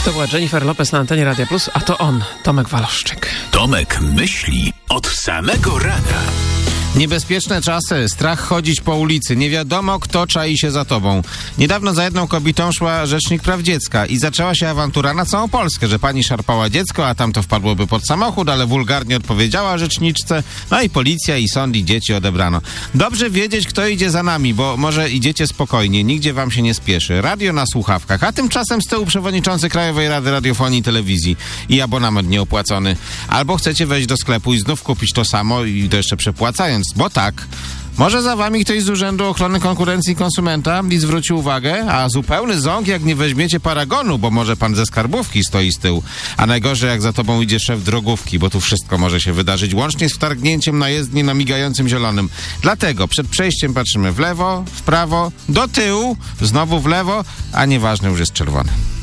To była Jennifer Lopez na antenie Radia Plus, a to on, Tomek Waloszczyk. Tomek myśli od samego rana. Niebezpieczne czasy, strach chodzić po ulicy, nie wiadomo kto czai się za tobą. Niedawno za jedną kobietą szła Rzecznik Praw Dziecka i zaczęła się awantura na całą Polskę, że pani szarpała dziecko, a tamto wpadłoby pod samochód, ale wulgarnie odpowiedziała rzeczniczce, no i policja, i sąd, i dzieci odebrano. Dobrze wiedzieć, kto idzie za nami, bo może idziecie spokojnie, nigdzie wam się nie spieszy. Radio na słuchawkach, a tymczasem z tyłu przewodniczący Krajowej Rady Radiofonii i Telewizji i abonament nieopłacony. Albo chcecie wejść do sklepu i znów kupić to samo i to jeszcze przepłacając. Bo tak, może za wami ktoś z Urzędu Ochrony Konkurencji i Konsumenta i zwróci uwagę, a zupełny ząg jak nie weźmiecie paragonu, bo może pan ze skarbówki stoi z tyłu. A najgorzej jak za tobą idzie szef drogówki, bo tu wszystko może się wydarzyć, łącznie z wtargnięciem na jezdni na migającym zielonym. Dlatego przed przejściem patrzymy w lewo, w prawo, do tyłu, znowu w lewo, a nieważne, już jest czerwony.